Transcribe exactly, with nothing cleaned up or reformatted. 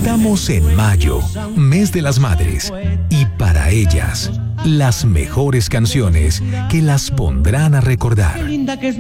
Estamos en mayo, mes de las madres, y para ellas, las mejores canciones que las pondrán a recordar.